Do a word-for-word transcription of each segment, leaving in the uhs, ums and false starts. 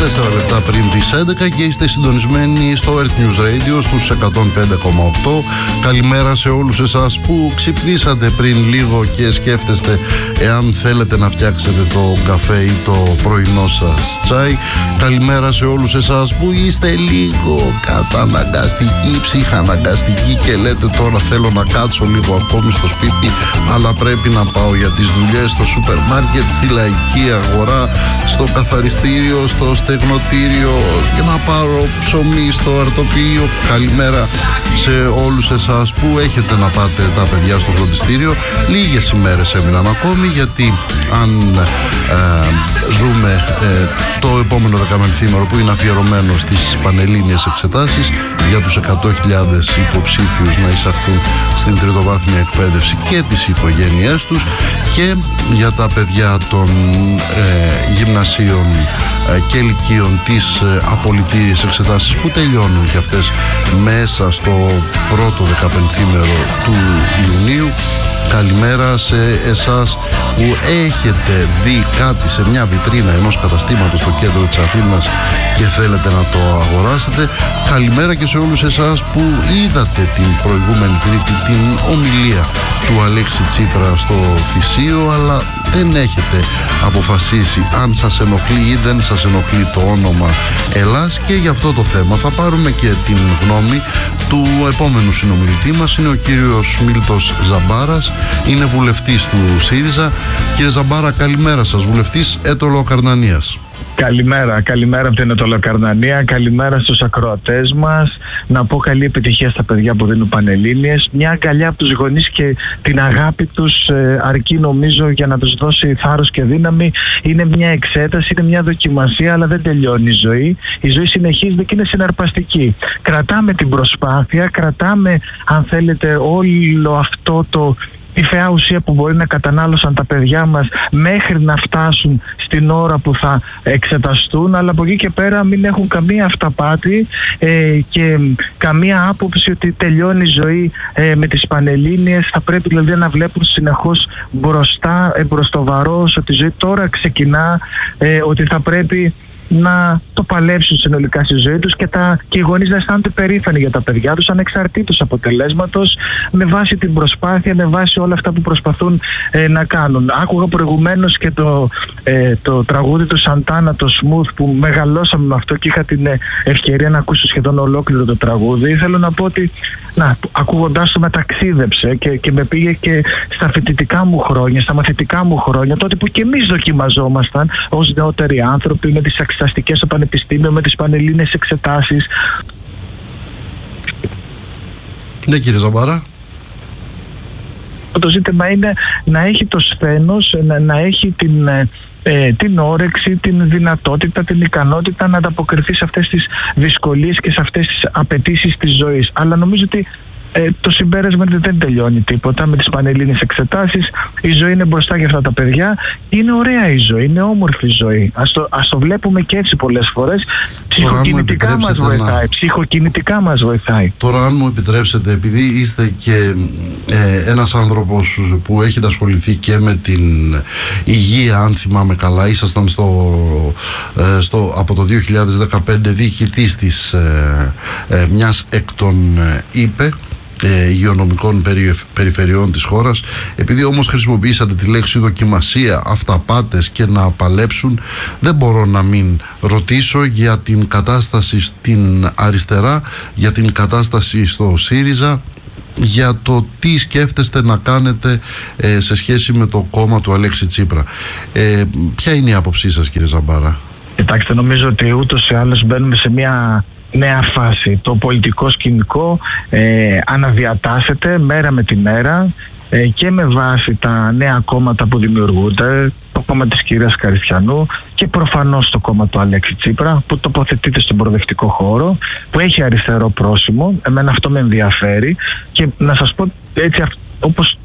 τέσσερα λεπτά πριν τις έντεκα και είστε συντονισμένοι στο Earth News Radio στους εκατόν πέντε κόμμα οκτώ. Καλημέρα σε όλους εσάς που ξυπνήσατε πριν λίγο και σκέφτεστε εάν θέλετε να φτιάξετε το καφέ ή το πρωινό σας τσάι. Καλημέρα σε όλους εσάς που είστε λίγο καταναγκαστικοί, ψυχαναγκαστικοί και λέτε τώρα θέλω να κάτσω λίγο ακόμη στο σπίτι, αλλά πρέπει να πάω για τις δουλειές στο σούπερ μάρκετ, στη λαϊκή αγορά, στο καθαριστήριο, στο στεγνοτήριο και να πάρω ψωμί στο αρτοποιείο. Καλημέρα σε όλους εσάς που έχετε να πάτε τα παιδιά στο φροντιστήριο. Λίγες ημέρες έμειναν ακόμη, γιατί αν ε, δούμε ε, το επόμενο δεκαμενθήμερο που είναι αφιερωμένο στις πανελλήνιες εξετάσεις για τους εκατό χιλιάδες υποψήφιους να εισαχθούν στην τριτοβάθμια εκπαίδευση και τις οικογένειές τους, και για τα παιδιά των ε, γυμνασίων ε, και λυκείων τις ε, απολυτήριες εξετάσεις που τελειώνουν και αυτές μέσα στο πρώτο δεκαπενθήμερο του Ιουνίου. Καλημέρα σε εσάς που έχετε δει κάτι σε μια βιτρίνα ενός καταστήματος στο κέντρο της Αθήνας και θέλετε να το αγοράσετε. Καλημέρα και σε όλους εσάς που είδατε την προηγούμενη Τρίτη την ομιλία του Αλέξη Τσίπρα στο Θησίο, αλλά δεν έχετε αποφασίσει αν σας ενοχλεί ή δεν σας ενοχλεί το όνομα Ελλάς, και για αυτό το θέμα θα πάρουμε και την γνώμη του επόμενου συνομιλητή μας. Είναι ο κύριος Μίλτος Ζαμπάρας, είναι βουλευτής του ΣΥΡΙΖΑ. Κύριε Ζαμπάρα, καλημέρα σας, βουλευτής Αιτωλοκαρνανίας. Καλημέρα, καλημέρα από την Αιτωλοκαρνανία, καλημέρα στους ακροατές μας. Να πω καλή επιτυχία στα παιδιά που δίνουν πανελλήνιες. Μια αγκαλιά από τους γονείς και την αγάπη τους ε, αρκεί νομίζω για να τους δώσει θάρρος και δύναμη. Είναι μια εξέταση, είναι μια δοκιμασία, αλλά δεν τελειώνει η ζωή. Η ζωή συνεχίζεται και είναι συναρπαστική. Κρατάμε την προσπάθεια, κρατάμε αν θέλετε όλο αυτό το... τη φαιά ουσία που μπορεί να κατανάλωσαν τα παιδιά μας μέχρι να φτάσουν στην ώρα που θα εξεταστούν, αλλά από εκεί και πέρα μην έχουν καμία αυταπάτη ε, και καμία άποψη ότι τελειώνει η ζωή ε, με τις πανελλήνιες. Θα πρέπει δηλαδή να βλέπουν συνεχώς μπροστά, εμπροστοβαρός, ότι η ζωή τώρα ξεκινά, ε, ότι θα πρέπει να το παλέψουν συνολικά στη ζωή τους και, τα, και οι γονείς να αισθάνονται περήφανοι για τα παιδιά τους ανεξαρτήτως αποτελέσματος, με βάση την προσπάθεια, με βάση όλα αυτά που προσπαθούν ε, να κάνουν. Άκουγα προηγουμένως και το, ε, το τραγούδι του Σαντάνα, το Smooth, που μεγαλώσαμε με αυτό και είχα την ευκαιρία να ακούσω σχεδόν ολόκληρο το τραγούδι. Θέλω να πω ότι να, ακούγοντάς το με ταξίδεψε και, και με πήγε και στα φοιτητικά μου χρόνια, στα μαθητικά μου χρόνια, τότε που και εμείς δοκιμαζόμασταν ως νεότεροι άνθρωποι με τις εξεταστικές στο πανεπιστήμιο, με τις πανελλήνιες εξετάσεις. Ναι, κύριε Ζαμπάρα. Το ζήτημα είναι να έχει το σθένος, να, να έχει την, ε, την όρεξη, την δυνατότητα, την ικανότητα να ανταποκριθεί σε αυτές τις δυσκολίες και σε αυτές τις απαιτήσεις της ζωής. Αλλά νομίζω ότι Ε, το συμπέρασμα δεν τελειώνει τίποτα με τις πανελλήνιες εξετάσεις. Η ζωή είναι μπροστά για αυτά τα παιδιά. Είναι ωραία η ζωή, είναι όμορφη η ζωή. Ας το, ας το βλέπουμε και έτσι πολλές φορές. Ψυχοκινητικά μας βοηθάει, να... ψυχοκινητικά μας βοηθάει. Τώρα, αν μου επιτρέψετε, επειδή είστε και ε, ένας άνθρωπος που έχετε ασχοληθεί και με την υγεία, αν θυμάμαι καλά, ήσασταν στο, ε, στο, από το δύο χιλιάδες δεκαπέντε διοικητής της ε, ε, μιας εκ των ε, ΥΠΕ, υγειονομικών περιφερειών της χώρας. Επειδή όμως χρησιμοποιήσατε τη λέξη δοκιμασία, αυταπάτες και να παλέψουν, δεν μπορώ να μην ρωτήσω για την κατάσταση στην αριστερά, για την κατάσταση στο ΣΥΡΙΖΑ, για το τι σκέφτεστε να κάνετε ε, σε σχέση με το κόμμα του Αλέξη Τσίπρα. Ε, ποια είναι η άποψή σας, κύριε Ζαμπάρα? Κοιτάξτε, νομίζω ότι ούτως ή άλλως μπαίνουμε σε μια νέα φάση. Το πολιτικό σκηνικό ε, αναδιατάσσεται μέρα με τη μέρα ε, και με βάση τα νέα κόμματα που δημιουργούνται, το κόμμα της κυρίας Καριστιανού και προφανώς το κόμμα του Αλέξη Τσίπρα, που τοποθετείται στον προοδευτικό χώρο, που έχει αριστερό πρόσημο. Εμένα αυτό με ενδιαφέρει και να σας πω έτσι, όπως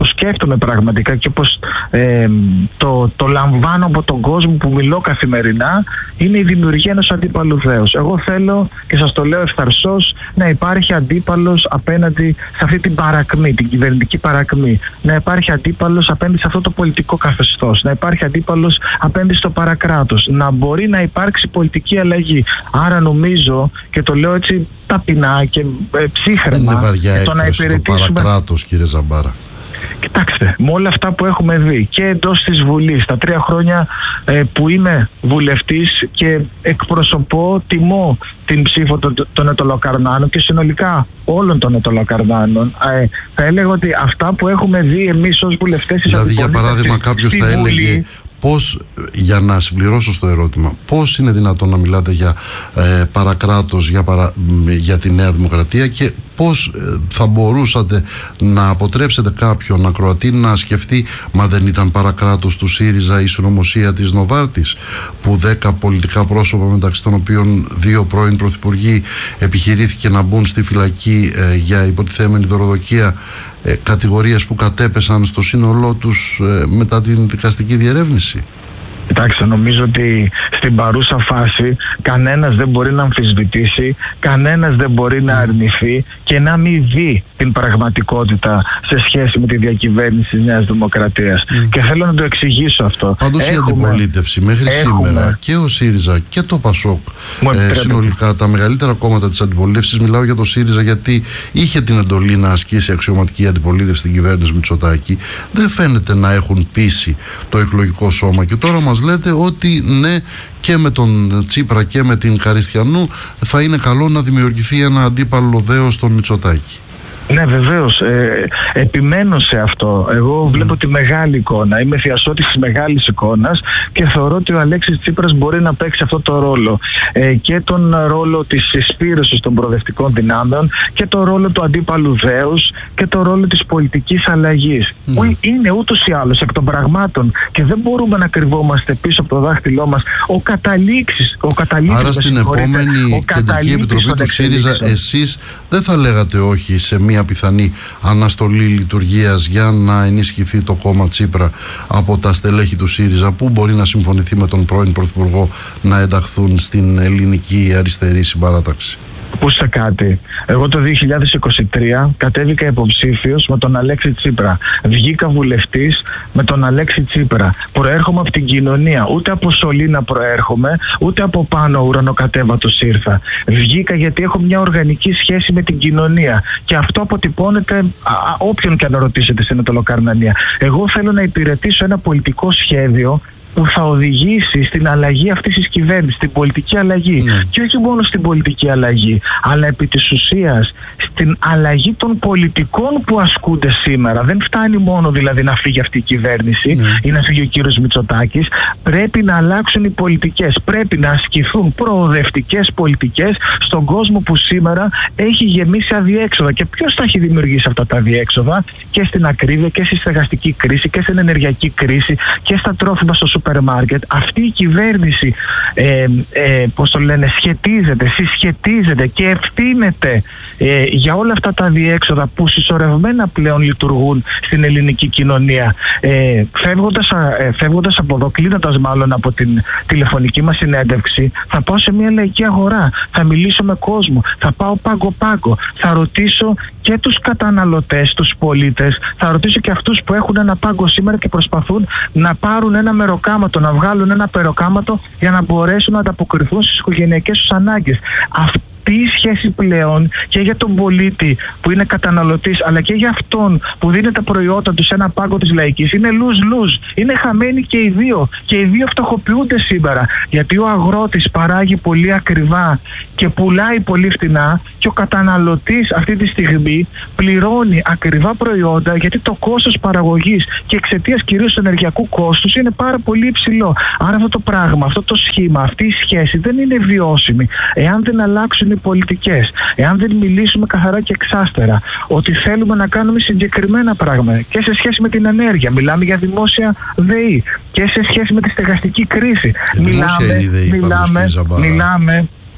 όπως σκέφτομαι πραγματικά και όπως ε, το, το λαμβάνω από τον κόσμο που μιλώ καθημερινά, είναι η δημιουργία ενός αντίπαλου δέους. Εγώ θέλω, και σας το λέω ευθαρσώς, να υπάρχει αντίπαλος απέναντι σε αυτή την παρακμή, την κυβερνητική παρακμή. Να υπάρχει αντίπαλος απέναντι σε αυτό το πολιτικό καθεστώς. Να υπάρχει αντίπαλος απέναντι στο παρακράτος. Να μπορεί να υπάρξει πολιτική αλλαγή. Άρα νομίζω, και το λέω έτσι ταπεινά και ε, ψύχρεμα, δεν είναι βαριά έκφραση το παρακράτος, κύριε Ζαμπάρα. Κοιτάξτε, με όλα αυτά που έχουμε δει και εντός της Βουλής, τα τρία χρόνια ε, που είμαι βουλευτής και εκπροσωπώ, τιμώ την ψήφο των, των Ετωλοκαρνάνων και συνολικά όλων των Ετωλοκαρνάνων, ε, θα έλεγα ότι αυτά που έχουμε δει εμείς ως βουλευτές... Δηλαδή, για παράδειγμα, κάποιος θα έλεγε... Πώς, για να συμπληρώσω στο ερώτημα, πώς είναι δυνατόν να μιλάτε για ε, παρακράτος, για, παρα, για τη Νέα Δημοκρατία, και πώς ε, θα μπορούσατε να αποτρέψετε κάποιον ακροατή να σκεφτεί, μα δεν ήταν παρακράτος του ΣΥΡΙΖΑ η συνωμοσία της Νοβάρτης, που δέκα πολιτικά πρόσωπα, μεταξύ των οποίων δύο πρώην πρωθυπουργοί, επιχειρήθηκε να μπουν στη φυλακή ε, για υποτιθέμενη δωροδοκία, ε, κατηγορίες που κατέπεσαν στο σύνολό τους ε, μετά την δικαστική διερεύνηση. Κοιτάξτε, νομίζω ότι στην παρούσα φάση κανένας δεν μπορεί να αμφισβητήσει, κανένας δεν μπορεί να αρνηθεί και να μην δει την πραγματικότητα σε σχέση με τη διακυβέρνηση της Νέας Δημοκρατίας. Mm. Και θέλω να το εξηγήσω αυτό. Πάντως η αντιπολίτευση μέχρι έχουμε... σήμερα, και ο ΣΥΡΙΖΑ και το ΠΑΣΟΚ, ε, συνολικά τα μεγαλύτερα κόμματα της αντιπολίτευσης, μιλάω για το ΣΥΡΙΖΑ γιατί είχε την εντολή να ασκήσει αξιωματική αντιπολίτευση στην κυβέρνηση Μητσοτάκη, δεν φαίνεται να έχουν πείσει το εκλογικό σώμα. Και τώρα μας λέτε ότι ναι, και με τον Τσίπρα και με την Καριστιανού θα είναι καλό να δημιουργηθεί ένα αντίπαλο δέος στον Μητσοτάκη. Ναι, βεβαίως. Ε, επιμένω σε αυτό. Εγώ βλέπω τη μεγάλη εικόνα. Είμαι θειασότης της μεγάλης εικόνας και θεωρώ ότι ο Αλέξης Τσίπρας μπορεί να παίξει αυτό το ρόλο. Ε, και τον ρόλο της συσπήρωσης των προοδευτικών δυνάμεων και τον ρόλο του αντίπαλου δέους και τον ρόλο της πολιτικής αλλαγής. Mm. Που είναι ούτως ή άλλως εκ των πραγμάτων και δεν μπορούμε να κρυβόμαστε πίσω από το δάχτυλό μας ο καταλήξης. Ο καταλήξης Άρα στην επόμενη Κεντρική Επιτροπή του ΣΥΡΙΖΑ εσείς δεν θα λέγατε όχι σε μία μια πιθανή αναστολή λειτουργίας για να ενισχυθεί το κόμμα Τσίπρα από τα στελέχη του ΣΥΡΙΖΑ, που μπορεί να συμφωνηθεί με τον πρώην Πρωθυπουργό να ενταχθούν στην ελληνική αριστερή συμπαράταξη? Ακούστε κάτι. Εγώ το δύο χιλιάδες είκοσι τρία κατέβηκα υποψήφιος με τον Αλέξη Τσίπρα. Βγήκα βουλευτής με τον Αλέξη Τσίπρα. Προέρχομαι από την κοινωνία. Ούτε από σωλήνα προέρχομαι, ούτε από πάνω ουρανοκατέβατος ήρθα. Βγήκα γιατί έχω μια οργανική σχέση με την κοινωνία. Και αυτό αποτυπώνεται α, όποιον και αν ρωτήσετε στην Ετωλοκαρνανία. Εγώ θέλω να υπηρετήσω ένα πολιτικό σχέδιο που θα οδηγήσει στην αλλαγή αυτής της κυβέρνησης, στην πολιτική αλλαγή. Mm. Και όχι μόνο στην πολιτική αλλαγή, αλλά επί της ουσίας στην αλλαγή των πολιτικών που ασκούνται σήμερα. Δεν φτάνει μόνο δηλαδή να φύγει αυτή η κυβέρνηση mm. ή να φύγει ο κύριος Μητσοτάκης. Πρέπει να αλλάξουν οι πολιτικές. Πρέπει να ασκηθούν προοδευτικές πολιτικές στον κόσμο που σήμερα έχει γεμίσει αδιέξοδα. Και ποιος θα έχει δημιουργήσει αυτά τα αδιέξοδα? Και στην ακρίβεια και στη στεγαστική κρίση και στην ενεργειακή κρίση και στα τρόφιμα στο σούπερ μάρκετ. Αυτή η κυβέρνηση ε, ε, πώς το λένε, σχετίζεται, συσχετίζεται και ευθύνεται ε, για όλα αυτά τα διέξοδα που συσσωρευμένα πλέον λειτουργούν στην ελληνική κοινωνία. Ε, φεύγοντας, ε, φεύγοντας από εδώ, κλείνοντας μάλλον από την τηλεφωνική μας συνέντευξη, θα πάω σε μια λαϊκή αγορά, θα μιλήσω με κόσμο, θα πάω πάγκο-πάγκο, θα ρωτήσω και τους καταναλωτές, τους πολίτες, θα ρωτήσω και αυτούς που έχουν ένα πάγκο σήμερα και προσπαθούν να πάρουν ένα μεροκάματο, να βγάλουν ένα περοκάματο για να μπορέσουν να ανταποκριθούν στις οικογενειακές τους ανάγκες. Αυτή η σχέση πλέον και για τον πολίτη που είναι καταναλωτής, αλλά και για αυτόν που δίνει τα προϊόντα του σε ένα πάγκο της λαϊκής, είναι lose-lose. Είναι χαμένοι και οι δύο. Και οι δύο φτωχοποιούνται σήμερα. Γιατί ο αγρότης παράγει πολύ ακριβά και πουλάει πολύ φτηνά, και ο καταναλωτής αυτή τη στιγμή πληρώνει ακριβά προϊόντα, γιατί το κόστος παραγωγής και εξαιτίας κυρίως του ενεργειακού κόστους είναι πάρα πολύ υψηλό. Άρα αυτό το πράγμα, αυτό το σχήμα, αυτή η σχέση δεν είναι βιώσιμη εάν δεν αλλάξουν οι πολιτικές, εάν δεν μιλήσουμε καθαρά και εξάστερα ότι θέλουμε να κάνουμε συγκεκριμένα πράγματα και σε σχέση με την ενέργεια. Μιλάμε για δημόσια ΔΕΗ και σε σχέση με τη στεγαστική κρίση. Η μιλάμε, ΔΕΗ, μιλάμε, πάντως, μιλάμε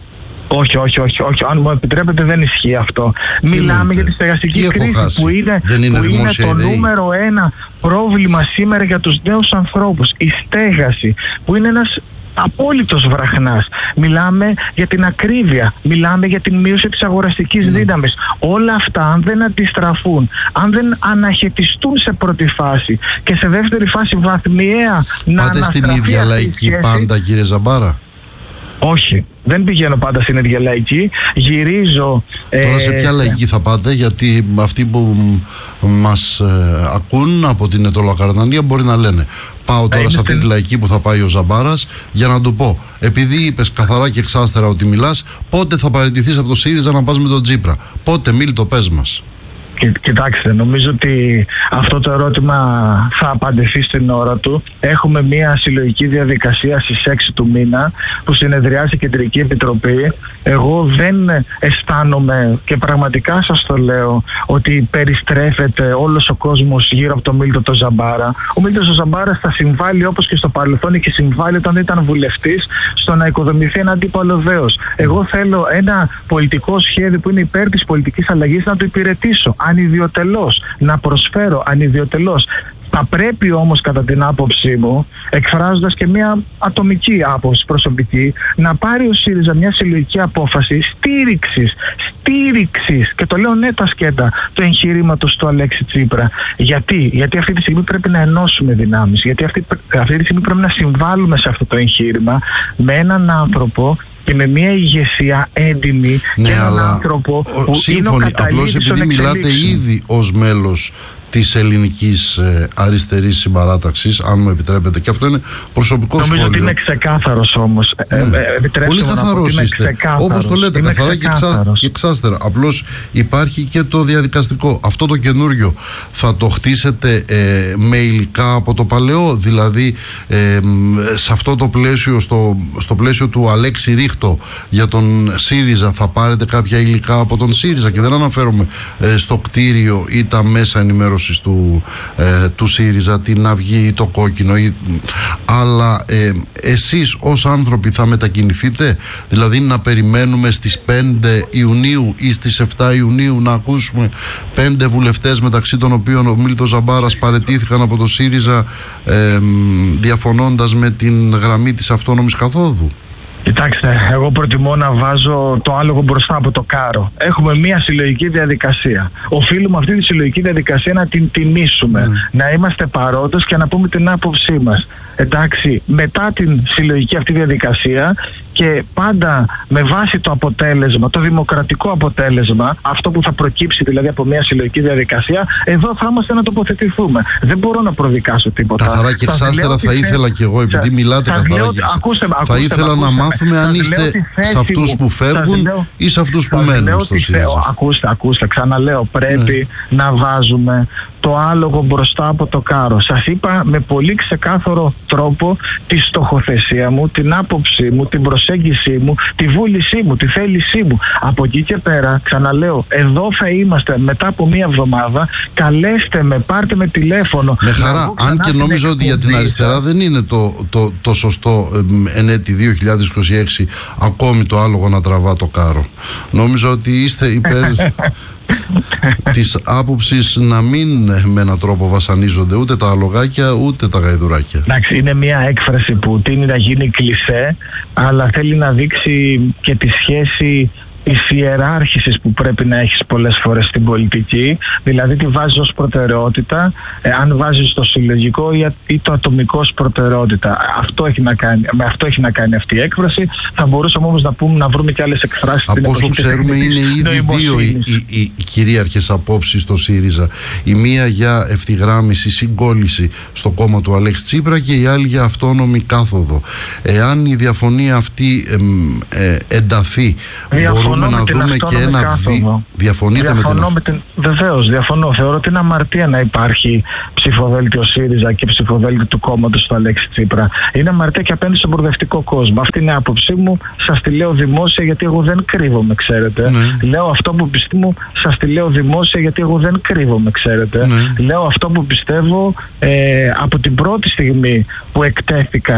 Όχι, όχι, όχι, όχι. Αν μου επιτρέπετε, δεν ισχύει αυτό. Τι Μιλάμε λέτε? για τη στεγαστική Τι έχω κρίση χάσει? που είναι, Δεν είναι που είναι δημόσια το ιδέα. νούμερο ένα πρόβλημα σήμερα για τους νέους ανθρώπους. Η στέγαση, που είναι ένας απόλυτος βραχνάς. Μιλάμε για την ακρίβεια, μιλάμε για την μείωση της αγοραστικής δύναμης. Όλα αυτά, αν δεν αντιστραφούν, αν δεν αναχαιτιστούν σε πρώτη φάση και σε δεύτερη φάση βαθμιαία να Πάτε στην αναστραφεί ίδια αυτή η λαϊκή σχέση. πάντα, κύριε Ζαμπάρα? Όχι, δεν πηγαίνω πάντα στην ίδια λαϊκή. Γυρίζω. Τώρα σε ποια λαϊκή θα πάτε? Γιατί αυτοί που μας ε, ακούν από την Ετωλοκαρνανία μπορεί να λένε, πάω τώρα σε αυτή στην... τη λαϊκή που θα πάει ο Ζαμπάρας, για να του πω, επειδή είπες καθαρά και εξάστερα ότι μιλάς, πότε θα παραιτηθείς από το ΣΥΡΙΖΑ να πας με τον Τσίπρα? Πότε? Μίλτο, πες μας. Κοιτάξτε, νομίζω ότι αυτό το ερώτημα θα απαντηθεί στην ώρα του. Έχουμε μια συλλογική διαδικασία στις έξι του μήνα που συνεδριάζει η Κεντρική Επιτροπή. Εγώ δεν αισθάνομαι, και πραγματικά σας το λέω, ότι περιστρέφεται όλος ο κόσμος γύρω από τον Μίλτο το Ζαμπάρα. Ο Μίλτος ο Ζαμπάρας θα συμβάλλει, όπως και στο παρελθόν και συμβάλλει όταν ήταν βουλευτής, στο να οικοδομηθεί ένα αντίπαλο δέος. Εγώ θέλω ένα πολιτικό σχέδιο που είναι υπέρ της πολιτικής αλλαγής να το υπηρετήσω ανιδιοτελώς, να προσφέρω ανιδιοτελώς. Θα πρέπει όμως, κατά την άποψή μου, εκφράζοντας και μια ατομική άποψη προσωπική, να πάρει ο ΣΥΡΙΖΑ μια συλλογική απόφαση στήριξης, στήριξης, και το λέω νέτα σκέτα, του εγχειρήματος του Αλέξη Τσίπρα. Γιατί? Γιατί αυτή τη στιγμή πρέπει να ενώσουμε δυνάμεις, γιατί αυτή, αυτή τη στιγμή πρέπει να συμβάλλουμε σε αυτό το εγχείρημα με έναν άνθρωπο και με μια ηγεσία έντιμη, ναι, και έναν αλλά άνθρωπο που σύμφωνοι, είναι ο καταλήτης των επειδή μιλάτε εξελίξεων. ήδη ως μέλος της ελληνικής ε, αριστερής συμπαράταξης, αν μου επιτρέπετε, και αυτό είναι προσωπικό Νομίζω σχόλιο. ότι είμαι ξεκάθαρος όμως. Ναι. Ε, ε, Πολύ καθαρός είστε. Όπως το λέτε, είμαι καθαρά και, εξά, και εξάστερα. Απλώς υπάρχει και το διαδικαστικό. Αυτό το καινούριο θα το χτίσετε ε, με υλικά από το παλαιό, δηλαδή ε, σε αυτό το πλαίσιο, στο, στο πλαίσιο του Αλέξη Ρίχτο για τον ΣΥΡΙΖΑ, θα πάρετε κάποια υλικά από τον ΣΥΡΙΖΑ, και δεν αναφέρομαι ε, στο κτίριο ή τα μέσα ενημέρωση του, ε, του ΣΥΡΙΖΑ, την Αυγή ή το Κόκκινο, ή, αλλά ε, εσείς ως άνθρωποι θα μετακινηθείτε, δηλαδή να περιμένουμε στις πέντε Ιουνίου ή στις επτά Ιουνίου να ακούσουμε πέντε βουλευτές, μεταξύ των οποίων ο Μίλτος Ζαμπάρας, παραιτήθηκαν από το ΣΥΡΙΖΑ ε, διαφωνώντας με την γραμμή της αυτόνομης καθόδου? Κοιτάξτε, εγώ προτιμώ να βάζω το άλογο μπροστά από το κάρο. Έχουμε μια συλλογική διαδικασία. Οφείλουμε αυτή τη συλλογική διαδικασία να την τιμήσουμε, mm. να είμαστε παρόντες και να πούμε την άποψή μας. Εντάξει, μετά την συλλογική αυτή διαδικασία, και πάντα με βάση το αποτέλεσμα, το δημοκρατικό αποτέλεσμα, αυτό που θα προκύψει δηλαδή από μια συλλογική διαδικασία, εδώ θα είμαστε να τοποθετηθούμε. Δεν μπορώ να προδικάσω τίποτα. Καθαρά και εξάστερα θα ήθελα κι εγώ, επειδή μιλάτε καθαρά και εξάστερα, θα ήθελα να μάθουμε αν είστε σε αυτούς που φεύγουν ή σε αυτούς που μένουν στο ΣΥΡΙΖΑ. Ακούστε, ακούστε, ξαναλέω, πρέπει ναι. να βάζουμε το άλογο μπροστά από το κάρο. Σας είπα με πολύ ξεκάθαρο τρόπο τη στοχοθεσία μου, την άποψή μου, την προσέγγιση μου, τη βούλησή μου, τη θέλησή μου. Από εκεί και πέρα, ξαναλέω, εδώ θα είμαστε μετά από μία εβδομάδα. Καλέστε με, πάρτε με τηλέφωνο. Με χαρά, αν και νόμιζα ότι για την αριστερά δεν είναι το, το, το σωστό ε, εν έτη δύο χιλιάδες είκοσι έξι ακόμη το άλογο να τραβά το κάρο. Νόμιζα ότι είστε υπέρ της άποψης να μην με έναν τρόπο βασανίζονται ούτε τα αλογάκια ούτε τα γαϊδουράκια. Εντάξει, είναι μια έκφραση που τείνει να γίνει κλισέ, αλλά θέλει να δείξει και τη σχέση της ιεράρχησης που πρέπει να έχεις πολλές φορές στην πολιτική, δηλαδή τη βάζεις ως προτεραιότητα, ε, αν βάζεις το συλλογικό ή, ή το ατομικό ως προτεραιότητα. Αυτό έχει να κάνει, με αυτό έχει να κάνει αυτή η έκφραση. Θα μπορούσαμε όμως να πούμε, να βρούμε και άλλες εκφράσεις. Από όσο ξέρουμε είναι ήδη δύο οι, οι, οι, οι κυρίαρχες απόψεις στο ΣΥΡΙΖΑ. Η μία για ευθυγράμμιση, συγκόλληση στο κόμμα του Αλέξη Τσίπρα και η άλλη για αυτόνομη κάθοδο. Εάν η διαφωνία αυτή ε, ε, ενταθεί, μπορούμε να δούμε και ένα βι... Διαφωνείτε διαφωνώ με την... με την... Βεβαίως, διαφωνώ. Θεωρώ ότι είναι αμαρτία να υπάρχει ψηφοδέλτιο ΣΥΡΙΖΑ και ψηφοδέλτιο του κόμματος του Αλέξη Τσίπρα. Είναι αμαρτία και απέναντι στον προοδευτικό κόσμο. Αυτή είναι η άποψή μου. Σας τη λέω δημόσια, γιατί εγώ δεν κρύβομαι, ξέρετε. Ναι. Λέω αυτό που πιστεύω, σας τη λέω δημόσια, γιατί εγώ δεν κρύβομαι, ξέρετε. Ναι. Λέω αυτό που πιστεύω ε, από την πρώτη στιγμή που εκτέθηκα